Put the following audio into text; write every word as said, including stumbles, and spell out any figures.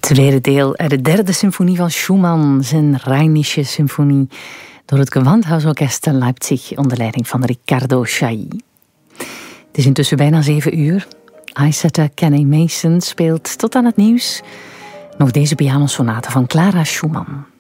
tweede deel uit de derde symfonie van Schumann, zijn Rheinische symfonie, door het Gewandhausorkest te Leipzig onder leiding van Riccardo Chailly. Het is intussen bijna zeven uur. Isetter Kenny Mason speelt tot aan het nieuws nog deze pianosonate van Clara Schumann.